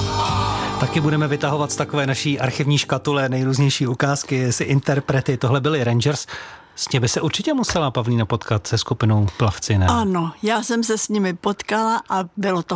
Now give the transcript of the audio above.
Taky budeme vytahovat z takové naší archivní škatule nejrůznější ukázky z interprety. Tohle byli Rangers. S těmi se určitě musela Pavlína potkat se skupinou Plavci, ne? Ano, já jsem se s nimi potkala a bylo to